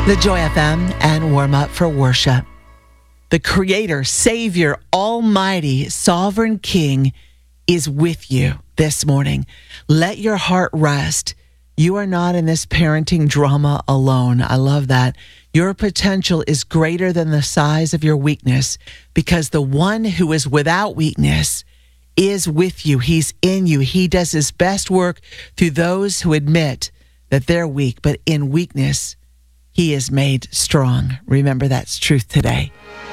The Joy FM and warm up for worship. The Creator, Savior, Almighty, Sovereign King is with you this morning. Let your heart rest. You are not in this parenting drama alone. I love that. Your potential is greater than the size of your weakness because the one who is without weakness is with you. He's in you. He does his best work through those who admit that they're weak, but in weakness, he is made strong. Remember, that's truth today.